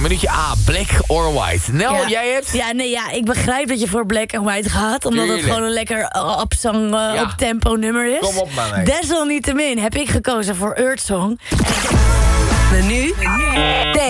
minuutje A, Black or White. Nel, jij hebt? Ja, ik begrijp dat je voor Black and White gaat. Omdat Tuurlijk. het gewoon een lekker op-tempo nummer is. Kom op, man. Desalniettemin heb ik gekozen voor Earth Song. Nu